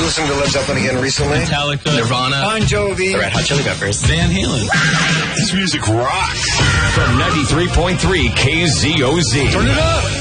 been listening to Led Zeppelin again recently. Metallica, Nirvana, Bon Jovi, The Red Hot Chili Peppers, Van Halen. This music rocks. From 93.3 KZOZ. Turn it up.